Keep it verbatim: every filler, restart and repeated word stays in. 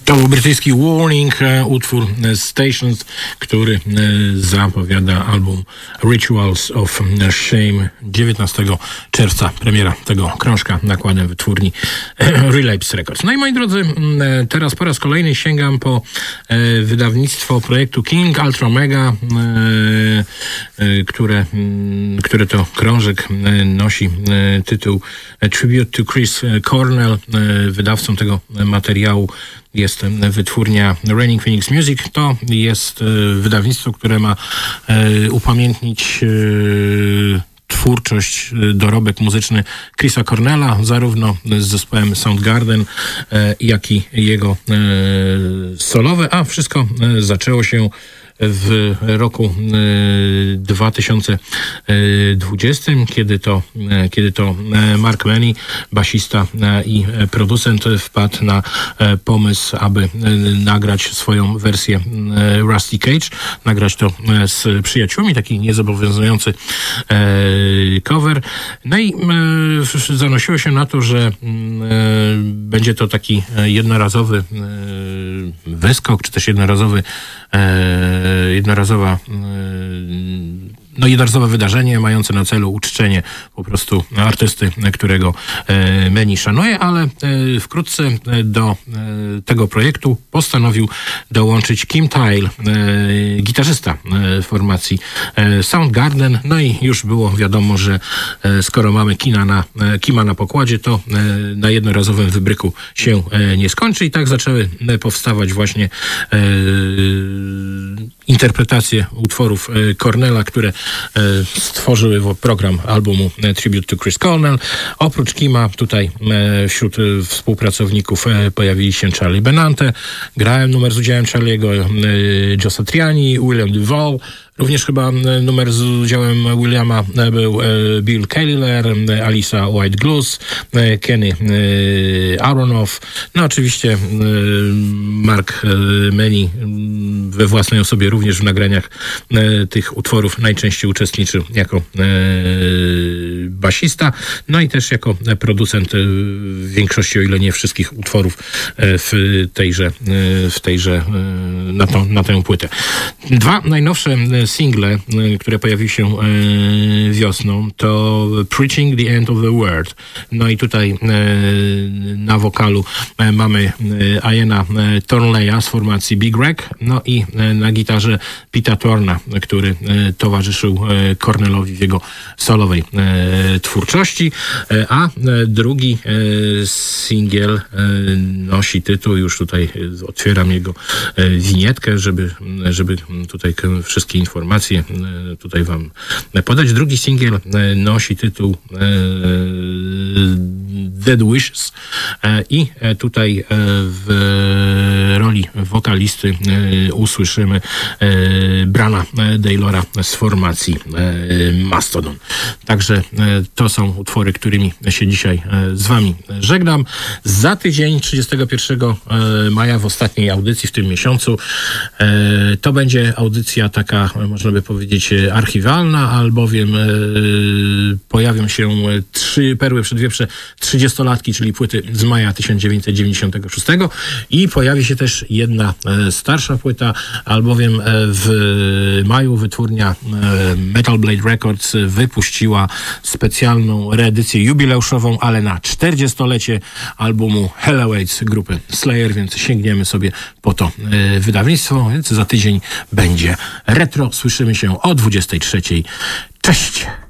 To był brytyjski Warning, utwór Stations, który zapowiada album Rituals of Shame. dziewiętnastego czerwca premiera tego krążka nakładem wytwórni Relapse Records. No i moi drodzy, teraz po raz kolejny sięgam po wydawnictwo projektu King Ultra Mega, które, które to krążek nosi tytuł Tribute to Chris Cornell. Wydawcą tego materiału jest wytwórnia Raining Phoenix Music. To jest wydawnictwo, które ma upamiętnić twórczość, dorobek muzyczny Chrisa Cornella, zarówno z zespołem Soundgarden, jak i jego solowe, a wszystko zaczęło się w roku dwa tysiące dwudziestym, kiedy to, kiedy to Mark Many, basista i producent, wpadł na pomysł, aby nagrać swoją wersję Rusty Cage, nagrać to z przyjaciółmi, taki niezobowiązujący cover. No i zanosiło się na to, że będzie to taki jednorazowy wyskok, czy też jednorazowy jednorazowa no jednorazowe wydarzenie mające na celu uczczenie po prostu artysty, którego e, Many szanuje, ale e, wkrótce do e, tego projektu postanowił dołączyć Kim Thayil, e, gitarzysta e, formacji e, Soundgarden. No i już było wiadomo, że e, skoro mamy Kina na, e, Kima na pokładzie, to e, na jednorazowym wybryku się e, nie skończy i tak zaczęły e, powstawać właśnie e, interpretacje utworów e, Cornella, które stworzyły program albumu Tribute to Chris Cornell. Oprócz Kima tutaj wśród współpracowników pojawili się Charlie Benante, grałem numer z udziałem Charlie'ego, Joe Satriani, William Duvall. Również chyba numer z udziałem Williama był Bill Kayler, Alisa White-Gluz, Kenny Aronoff. No oczywiście Mark Many we własnej osobie również w nagraniach tych utworów najczęściej uczestniczył jako basista, no i też jako producent w większości, o ile nie wszystkich utworów w tejże, w tejże na, tą, na tę płytę. Dwa najnowsze single, które pojawiły się wiosną, to Preaching the End of the World. No i tutaj na wokalu mamy Iana Thornleya z formacji Big Rec, no i na gitarze Pita Torna, który towarzyszył Cornellowi w jego solowej twórczości, a drugi singiel nosi tytuł, już tutaj otwieram jego winietkę, żeby, żeby tutaj wszystkie informacje tutaj wam podać. Drugi singiel nosi tytuł Dead Wishes i tutaj w roli wokalisty usłyszymy Brana Taylora z formacji Mastodon. Także to są utwory, którymi się dzisiaj z wami żegnam. Za tydzień, trzydziestego pierwszego maja, w ostatniej audycji w tym miesiącu, to będzie audycja taka, można by powiedzieć, archiwalna, albowiem pojawią się trzy perły przedwieprze trzydziestolatki, czyli płyty z maja tysiąc dziewięćset dziewięćdziesiątego szóstego i pojawi się też jedna starsza płyta, albowiem w maju wytwórnia Metal Blade Records wypuściła specjalną reedycję jubileuszową, ale na czterdziestolecie albumu Hell Awaits grupy Slayer, więc sięgniemy sobie po to wydawnictwo, więc za tydzień będzie retro. Słyszymy się o dwudziestej trzeciej. Cześć!